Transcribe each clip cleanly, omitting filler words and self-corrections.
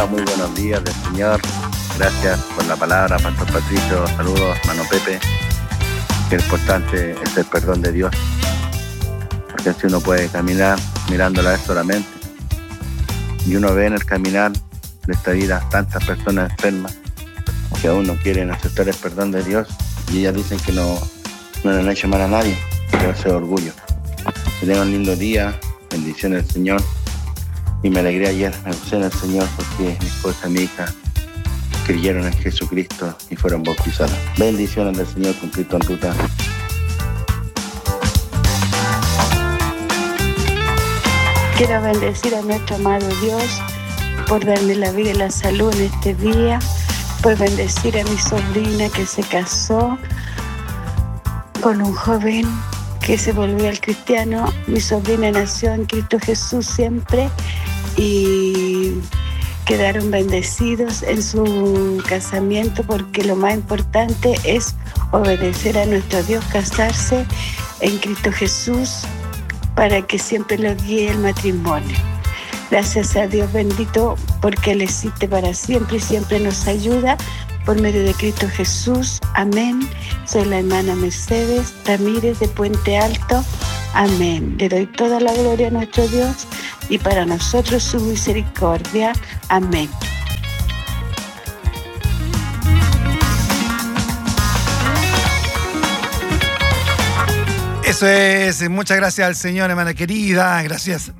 muy buenos días del Señor. Gracias por la palabra, Pastor Patricio. Saludos, hermano Pepe. Qué importante es el perdón de Dios, porque así uno puede caminar mirándola a Él solamente. Y uno ve en el caminar de esta vida tantas personas enfermas que aún no quieren aceptar el perdón de Dios, y ellas dicen que no le han hecho mal a nadie. Debe ser orgullo. Que tengan un lindo día, bendiciones del Señor. Y me alegré ayer, me gocé en el Señor, porque mi esposa y mi hija creyeron en Jesucristo y fueron bautizadas. Bendiciones del Señor con Cristo en ruta. Quiero bendecir a nuestro amado Dios por darme la vida y la salud en este día, por bendecir a mi sobrina que se casó con un joven que se volvió al cristiano. Mi sobrina nació en Cristo Jesús siempre y quedaron bendecidos en su casamiento, porque lo más importante es obedecer a nuestro Dios, casarse en Cristo Jesús para que siempre lo guíe el matrimonio. Gracias a Dios bendito, porque Él existe para siempre y siempre nos ayuda por medio de Cristo Jesús. Amén. Soy la hermana Mercedes Ramírez de Puente Alto. Amén. Le doy toda la gloria a nuestro Dios y para nosotros su misericordia. Amén. Eso es. Muchas gracias al Señor, hermana querida. Gracias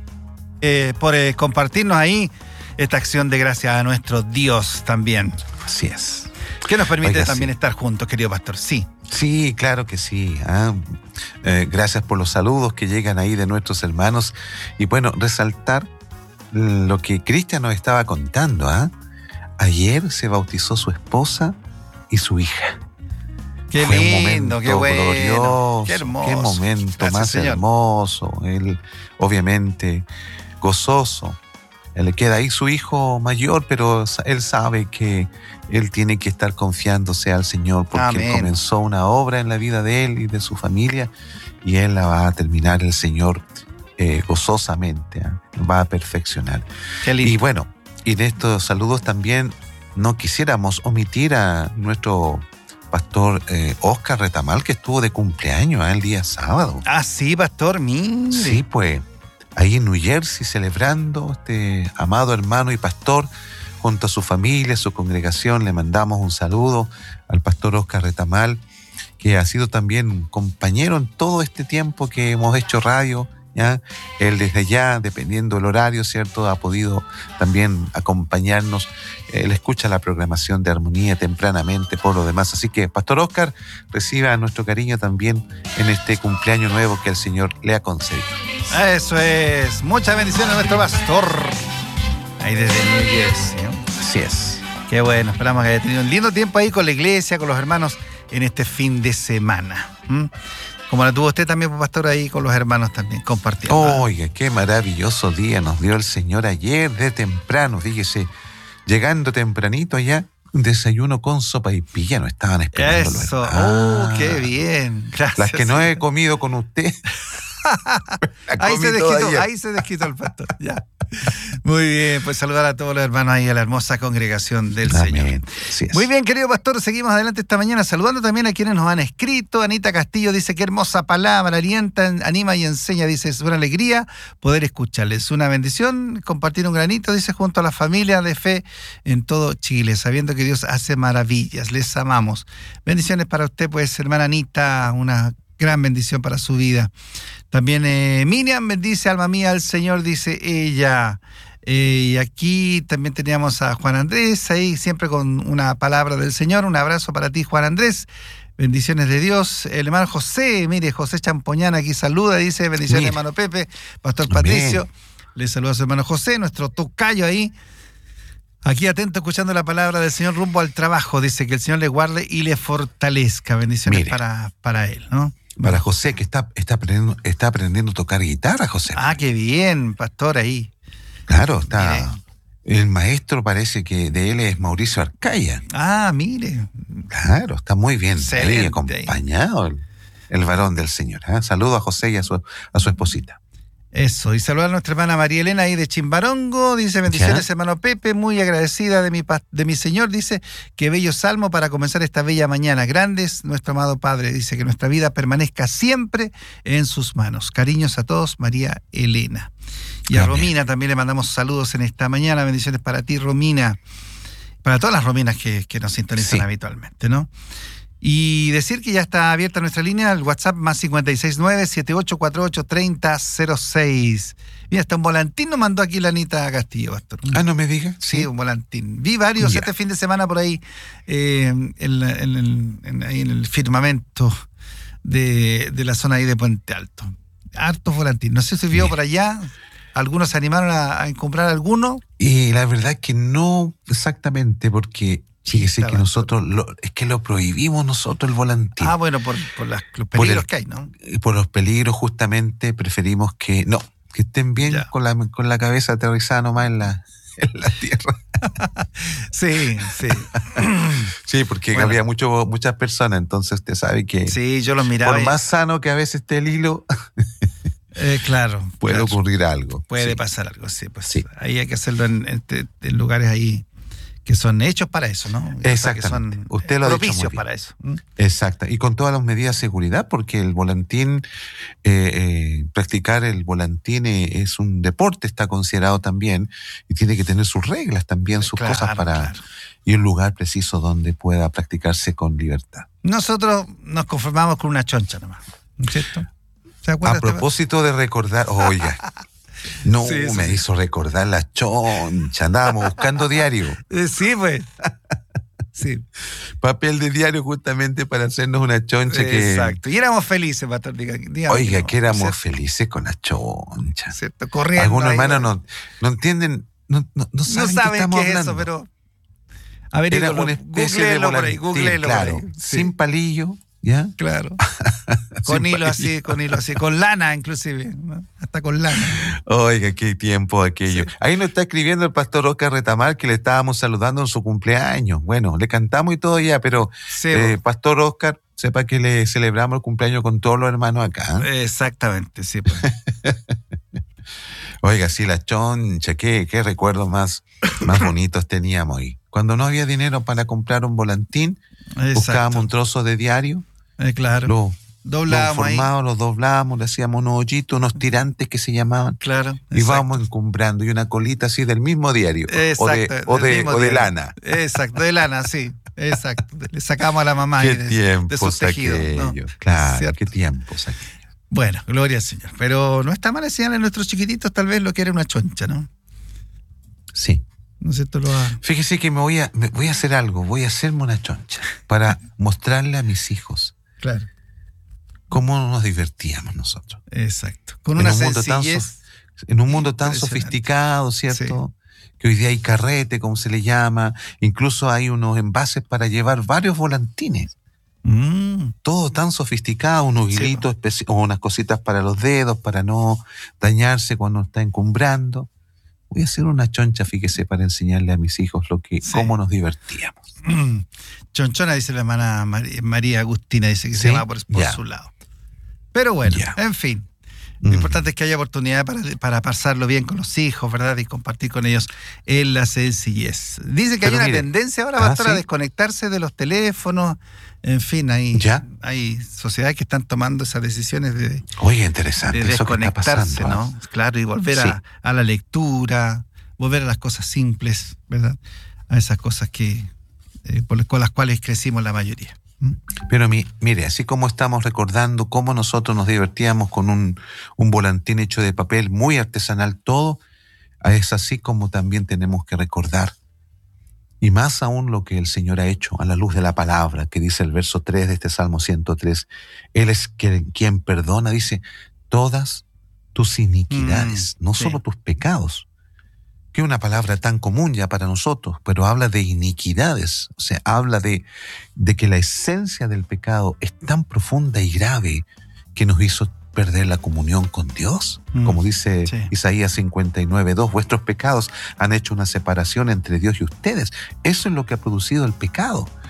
por compartirnos ahí esta acción de gracias a nuestro Dios también. Así es. Que nos permite Oiga, también sí. estar juntos, querido pastor. Sí. Sí, claro que sí. Gracias por los saludos que llegan ahí de nuestros hermanos. Y bueno, resaltar lo que Cristian nos estaba contando. Ayer se bautizó su esposa y su hija. Qué Fue lindo, un momento qué bueno. glorioso, Qué hermoso. qué momento Gracias, más Señor. hermoso. Él, obviamente, gozoso. Le queda ahí su hijo mayor, pero él sabe que él tiene que estar confiándose al Señor, porque Amén. Él comenzó una obra en la vida de él y de su familia, y Él la va a terminar el Señor gozosamente, va a perfeccionar. Qué lindo. Y bueno, y de estos saludos también no quisiéramos omitir a nuestro pastor Oscar Retamal, que estuvo de cumpleaños el día sábado. Ah, sí, pastor, mire. Sí, pues, ahí en New Jersey, celebrando este amado hermano y pastor junto a su familia, su congregación. Le mandamos un saludo al pastor Oscar Retamal, que ha sido también un compañero en todo este tiempo que hemos hecho radio, ¿ya? Él desde allá, dependiendo del horario, ¿cierto?, ha podido también acompañarnos. Él escucha la programación de Armonía tempranamente por lo demás. Así que, Pastor Oscar, reciba nuestro cariño también en este cumpleaños nuevo que el Señor le ha concedido. Eso es. Muchas bendiciones a nuestro pastor. Ahí desde New Jersey, ¿no? Así es. Qué bueno. Esperamos que haya tenido un lindo tiempo ahí con la iglesia, con los hermanos en este fin de semana. Como la tuvo usted también, pastor, ahí con los hermanos también, compartiendo. Oiga, qué maravilloso día nos dio el Señor ayer de temprano. Fíjese, llegando tempranito allá, un desayuno con sopaipilla, no estaban esperando. Eso. Oh, qué bien. Gracias. Las que no he comido con usted. Ahí se desquitó el pastor. Ya. Muy bien, pues saludar a todos los hermanos ahí, a la hermosa congregación del Amén. Señor. Sí es. Muy bien, querido pastor, seguimos adelante esta mañana saludando también a quienes nos han escrito. Anita Castillo dice: qué hermosa palabra, alienta, anima y enseña. Dice: es una alegría poder escucharles. Una bendición compartir un granito, dice, junto a la familia de fe en todo Chile, sabiendo que Dios hace maravillas. Les amamos. Bendiciones para usted, pues, hermana Anita, una gran bendición para su vida. También Miriam bendice, alma mía, al Señor, dice ella. Y aquí también teníamos a Juan Andrés, ahí siempre con una palabra del Señor. Un abrazo para ti, Juan Andrés. Bendiciones de Dios. El hermano José, mire, José Champoñana aquí saluda, dice: bendiciones, hermano Pepe. Pastor Patricio, le saluda a su hermano José, nuestro tocayo ahí. Aquí atento, escuchando la palabra del Señor rumbo al trabajo. Dice que el Señor le guarde y le fortalezca. Bendiciones para él, ¿no? Para José, que está aprendiendo a tocar guitarra, José. Ah, qué bien, pastor, ahí. Claro, está. El maestro parece que de él es Mauricio Arcaya. Ah, mire. Claro, está muy bien. Excelente. Ahí acompañado el varón del Señor. Saludo a José y a su esposita. Eso, y saludar a nuestra hermana María Elena ahí de Chimbarongo, dice bendiciones hermano Pepe, muy agradecida de mi Señor, dice qué bello salmo para comenzar esta bella mañana, grande es nuestro amado Padre, dice que nuestra vida permanezca siempre en sus manos, cariños a todos, María Elena. Y a Romina también le mandamos saludos en esta mañana, bendiciones para ti Romina, para todas las Rominas que nos sintonizan habitualmente, ¿no? Y decir que ya está abierta nuestra línea, el WhatsApp más 569-7848-3006. Mira, hasta un volantín nos mandó aquí la Anita Castillo, pastor. Ah, no me digas. Sí, un volantín. Vi varios este fin de semana por ahí, en el firmamento de la zona ahí de Puente Alto. Hartos volantines. No sé si vio por allá. Algunos se animaron a comprar alguno. Y la verdad es que no exactamente, porque... Fíjese que nosotros lo prohibimos nosotros el volantín. Ah, bueno, por los peligros que hay, ¿no? Por los peligros justamente preferimos que estén bien con la cabeza aterrizada nomás en la tierra. Sí. Sí, porque había muchas personas, entonces usted sabe que sí, yo los miraba. Por más sano que a veces esté el hilo, claro. Puede ocurrir algo. Puede pasar algo, sí. Pues sí. Ahí hay que hacerlo en lugares ahí que son hechos para eso, ¿no? Exactamente. Que son usted lo ha dicho muy bien. para eso. Exacto. Y con todas las medidas de seguridad, porque el volantín, practicar el volantín es un deporte, está considerado también, y tiene que tener sus reglas también, sus cosas y un lugar preciso donde pueda practicarse con libertad. Nosotros nos conformamos con una choncha nomás, ¿no es cierto? A propósito de recordar, oiga. No, me hizo recordar la choncha. Andábamos buscando diario. Sí, pues. Sí. Papel de diario justamente para hacernos una choncha que... Exacto. Y éramos felices, pastor. Oiga, que éramos felices con la choncha. ¿Cierto? Corriendo. Algunos hermanos no entienden, no saben qué es eso, pero... A ver, era una especie de volantín, claro, sin palillo. ¿Ya? Claro. Con hilo así, con lana inclusive, ¿no? Hasta con lana. Oiga, qué tiempo aquello. Sí. Ahí nos está escribiendo el pastor Oscar Retamal que le estábamos saludando en su cumpleaños. Bueno, le cantamos y todo ya, pero pastor Oscar, sepa que le celebramos el cumpleaños con todos los hermanos acá. Exactamente, sí. Pues. Oiga, sí, la choncha, qué recuerdos más bonitos teníamos ahí. Cuando no había dinero para comprar un volantín, buscábamos un trozo de diario. Claro. Los doblábamos, le hacíamos unos hoyitos, unos tirantes que se llamaban. Claro. Y vábamos encumbrando. Y una colita así del mismo diario. Exacto. O de lana. Exacto, de lana, sí. Exacto. Le sacamos a la mamá de sus tejidos. ¿No? Claro, ¿cierto? Qué tiempos aquellos. Bueno, gloria al Señor. Pero no está mal enseñarle a nuestros chiquititos tal vez lo que era una choncha, ¿no? Sí. ¿No es cierto? Fíjese que me voy a hacer algo, voy a hacerme una choncha para mostrarle a mis hijos. Claro. Cómo nos divertíamos nosotros. Exacto. Con una sencillez. En un mundo tan sofisticado, ¿cierto? Sí. Que hoy día hay carrete, como se le llama. Incluso hay unos envases para llevar varios volantines. Todo tan sofisticado, unos hilitos o unas cositas para los dedos, para no dañarse cuando está encumbrando. Voy a hacer una choncha, fíjese, para enseñarle a mis hijos cómo nos divertíamos. Chonchona, dice la hermana María Agustina, dice que se llama por su lado. Pero bueno, en fin. Lo importante es que haya oportunidad para pasarlo bien con los hijos, ¿verdad? Y compartir con ellos en la sencillez. Dice que hay una tendencia ahora, pastor, a desconectarse de los teléfonos. En fin, hay sociedades que están tomando esas decisiones de interesante, desconectarse, eso ¿no? Claro, y volver a la lectura, volver a las cosas simples, ¿verdad? A esas cosas con las cuales crecimos la mayoría. Pero mire, así como estamos recordando cómo nosotros nos divertíamos con un volantín hecho de papel, muy artesanal todo, es así como también tenemos que recordar, y más aún lo que el Señor ha hecho a la luz de la palabra, que dice el verso 3 de este Salmo 103. Él es quien perdona, dice, todas tus iniquidades, no solo tus pecados, que es una palabra tan común ya para nosotros, pero habla de iniquidades, o sea, habla de que la esencia del pecado es tan profunda y grave que nos hizo perder la comunión con Dios. Como dice Isaías 59:2, vuestros pecados han hecho una separación entre Dios y ustedes. Eso es lo que ha producido el pecado.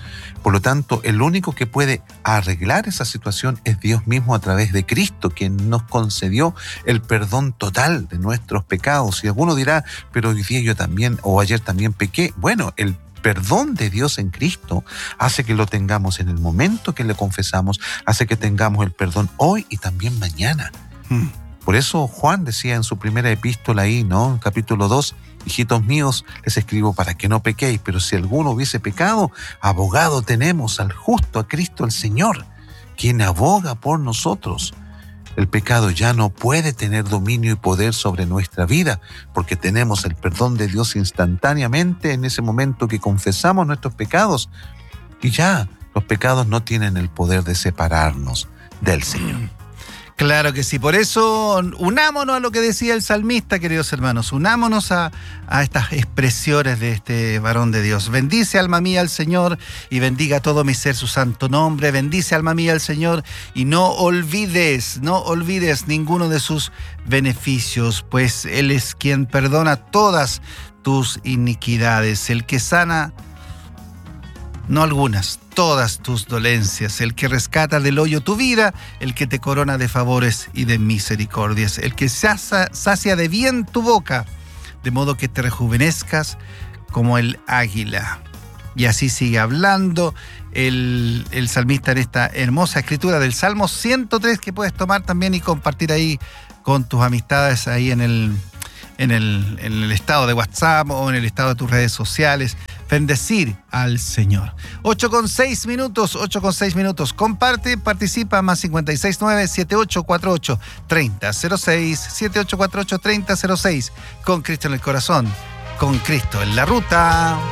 Por lo tanto, el único que puede arreglar esa situación es Dios mismo a través de Cristo, quien nos concedió el perdón total de nuestros pecados. Y alguno dirá, pero hoy día yo también, o ayer también pequé. Bueno, el perdón de Dios en Cristo hace que lo tengamos en el momento que le confesamos, hace que tengamos el perdón hoy y también mañana. Por eso Juan decía en su primera epístola ahí, ¿no? En capítulo 2, hijitos míos, les escribo para que no pequéis, pero si alguno hubiese pecado, abogado tenemos al justo, a Cristo el Señor, quien aboga por nosotros. El pecado ya no puede tener dominio y poder sobre nuestra vida, porque tenemos el perdón de Dios instantáneamente en ese momento que confesamos nuestros pecados. Y ya, los pecados no tienen el poder de separarnos del Señor. Claro que sí, por eso unámonos a lo que decía el salmista, queridos hermanos, unámonos a estas expresiones de este varón de Dios. Bendice, alma mía, al Señor, y bendiga todo mi ser su santo nombre. Bendice, alma mía, al Señor, y no olvides ninguno de sus beneficios, pues Él es quien perdona todas tus iniquidades, el que sana, no algunas, todas tus dolencias, el que rescata del hoyo tu vida, el que te corona de favores y de misericordias, el que sacia de bien tu boca, de modo que te rejuvenezcas como el águila. Y así sigue hablando el salmista en esta hermosa escritura del Salmo 103, que puedes tomar también y compartir ahí con tus amistades ahí en el estado de WhatsApp o en el estado de tus redes sociales. Bendecir al Señor. 8:06 minutos. Comparte, participa, más 569-7848-3006, 7848-3006. Con Cristo en el corazón, con Cristo en la ruta.